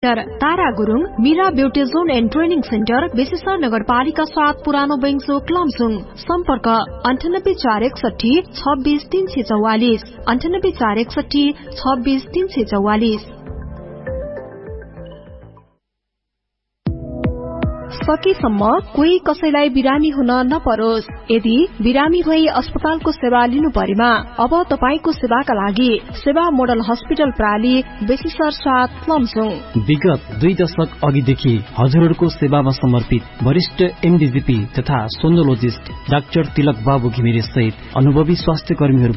Tara Gurung, Meera beauty John and training centre, बेसिसर नगरपालिका 7 पुरानो बेङ्सो क्लमसुङ। सम्पर्क 9841 26 344 9841 26 344। सकेसम्म कोही कसैलाई बिरामी हुन नपरोस्। यदि बिरामी भई अस्पतालको सेवा लिनु परेमा अब तपाईको सेवाका लागि सेवा मोडल हस्पिटल प्राली बेसिसर 7 लमसुङ। विगत 2 दशक अघिदेखि हजुरहरूको सेवामा समर्पित वरिष्ठ एमडीजीपी तथा सोनोलोजिस्ट डाक्टर तिलक बाबु घिमिरे सहित अनुभवी स्वास्थ्य कर्मीहरू